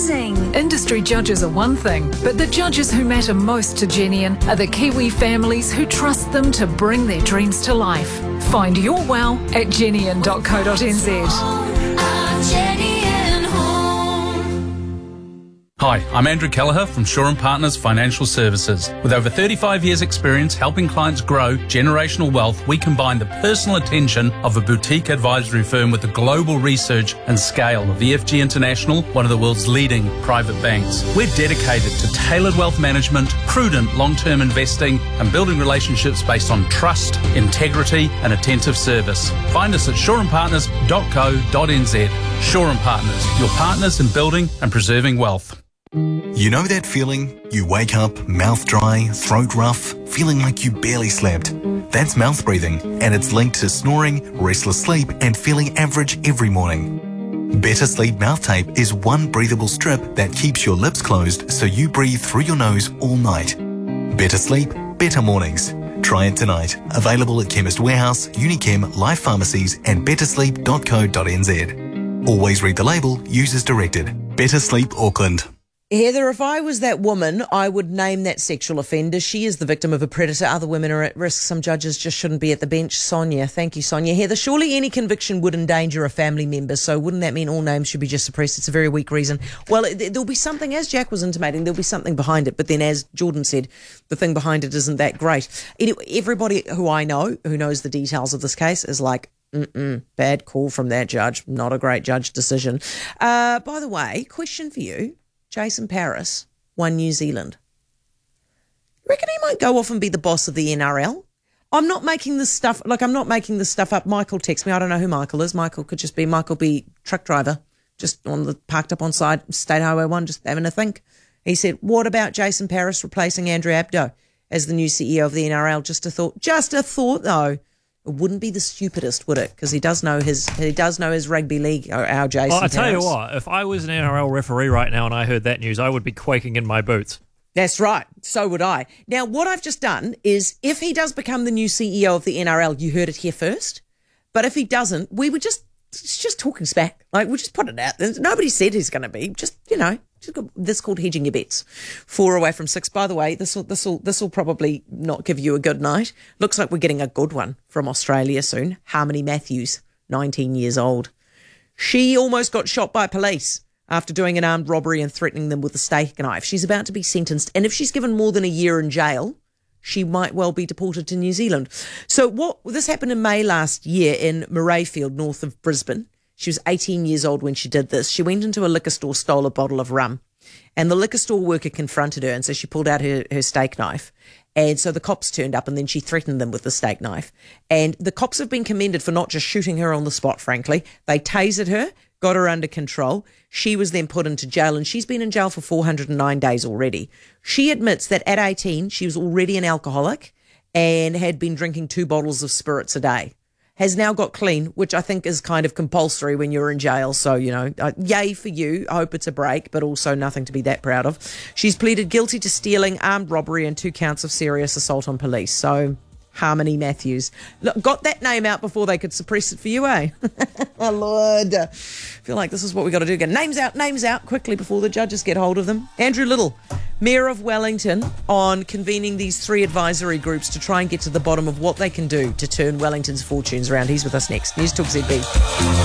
amazing. Industry judges are one thing, but the judges who matter most to Genian are the Kiwi families who trust them to bring their dreams to life. Find your wow at genian.co.nz. Hi, I'm Andrew Kelleher from Shaw & Partners Financial Services. With over 35 years' experience helping clients grow generational wealth, we combine the personal attention of a boutique advisory firm with the global research and scale of EFG International, one of the world's leading private banks. We're dedicated to tailored wealth management, prudent long-term investing, and building relationships based on trust, integrity, and attentive service. Find us at shawandpartners.co.nz. Shaw & Partners, your partners in building and preserving wealth. You know that feeling? You wake up, mouth dry, throat rough, feeling like you barely slept. That's mouth breathing, and it's linked to snoring, restless sleep, and feeling average every morning. Better Sleep Mouth Tape is one breathable strip that keeps your lips closed so you breathe through your nose all night. Better sleep, better mornings. Try it tonight. Available at Chemist Warehouse, Unichem, Life Pharmacies, and bettersleep.co.nz. Always read the label, use as directed. Better Sleep Auckland. Heather, if I was that woman, I would name that sexual offender. She is the victim of a predator. Other women are at risk. Some judges just shouldn't be at the bench. Sonia, thank you, Sonia. Heather, surely any conviction would endanger a family member, so wouldn't that mean all names should be just suppressed? It's a very weak reason. Well, there'll be something, as Jack was intimating, there'll be something behind it. But then, as Jordan said, the thing behind it isn't that great. Anyway, everybody who I know, who knows the details of this case, is like, bad call from that judge. Not a great judge decision. By the way, question for you. Jason Paris won New Zealand. You reckon he might go off and be the boss of the NRL? I'm not making this stuff up. Michael texts me. I don't know who Michael is. Michael could just be Michael B. truck driver, just parked up on side State Highway 1, just having a think. He said, what about Jason Paris replacing Andrew Abdo as the new CEO of the NRL? Just a thought. Just a thought, though. It wouldn't be the stupidest, would it? Because he does know his rugby league. Our Jason. I tell you what, if I was an NRL referee right now and I heard that news, I would be quaking in my boots. That's right. So would I. Now, what I've just done is, if he does become the new CEO of the NRL, you heard it here first. But if he doesn't, we would it's just talking smack. Like, we'll just put it out. Nobody said he's going to be. Just, this is called hedging your bets. 4 away from 6. By the way, this will probably not give you a good night. Looks like we're getting a good one from Australia soon. Harmony Matthews, 19 years old. She almost got shot by police after doing an armed robbery and threatening them with a steak knife. She's about to be sentenced, and if she's given more than a year in jail, she might well be deported to New Zealand. So this happened in May last year in Murrayfield, north of Brisbane. She was 18 years old when she did this. She went into a liquor store, stole a bottle of rum, and the liquor store worker confronted her, and so she pulled out her steak knife. And so the cops turned up, and then she threatened them with the steak knife. And the cops have been commended for not just shooting her on the spot, frankly. They tasered her, got her under control. She was then put into jail, and she's been in jail for 409 days already. She admits that at 18, she was already an alcoholic and had been drinking 2 bottles of spirits a day. Has now got clean, which I think is kind of compulsory when you're in jail. So, yay for you. I hope it's a break, but also nothing to be that proud of. She's pleaded guilty to stealing, armed robbery, and 2 counts of serious assault on police. So, Harmony Matthews. Look, got that name out before they could suppress it for you, eh? Oh, Lord. I feel like this is what we got to do. Get names out quickly before the judges get hold of them. Andrew Little, Mayor of Wellington, on convening these 3 advisory groups to try and get to the bottom of what they can do to turn Wellington's fortunes around. He's with us next. News Talk ZB.